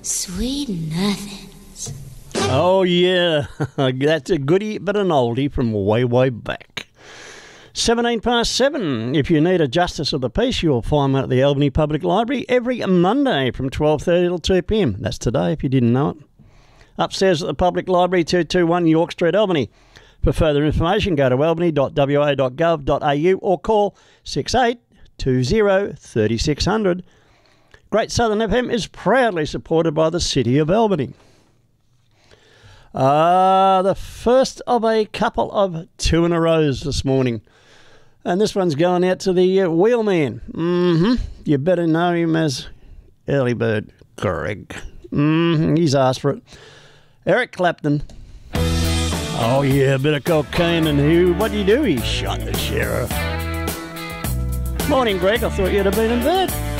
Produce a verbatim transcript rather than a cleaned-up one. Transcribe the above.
Sweet nothings. Oh, yeah. That's a goodie but an oldie from way, way back. seventeen past seven. If you need a Justice of the Peace, you'll find one at the Albany Public Library every Monday from twelve thirty till two p m. That's today, if you didn't know it. Upstairs at the Public Library, two two one York Street, Albany. For further information, go to albany dot w a dot gov dot a u or call six eight two zero three six zero zero. Great Southern F M is proudly supported by the City of Albany. Uh, the first of a couple of two in a rows this morning. And this one's going out to the uh, wheelman. Mm-hmm. You better know him as Early Bird Greg. Mm-hmm. He's asked for it. Eric Clapton. Oh, yeah, a bit of cocaine and who? What did he do? He shot the sheriff. Morning, Greg. I thought you'd have been in bed.